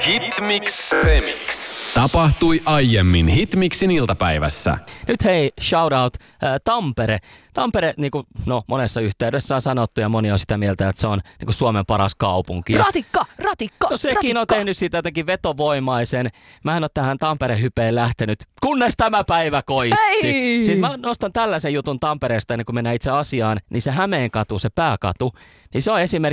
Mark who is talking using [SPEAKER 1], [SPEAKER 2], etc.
[SPEAKER 1] Hitmix Remix. Tapahtui aiemmin Hitmixin iltapäivässä.
[SPEAKER 2] Nyt hei, shout out Tampere. Tampere, niin kuin monessa yhteydessä on sanottu ja moni on sitä mieltä, että se on niin kuin Suomen paras kaupunki.
[SPEAKER 3] Ratikka!
[SPEAKER 2] No sekin on tehnyt siitä jotenkin vetovoimaisen. Mä en ole tähän Tampere-hypeen lähtenyt, kunnes tämä päivä koitti.
[SPEAKER 3] Hei!
[SPEAKER 2] Siis mä nostan tällaisen jutun Tampereesta ennen kuin mennään itse asiaan, niin se Hämeenkatu, se pääkatu, niin se on esimerkiksi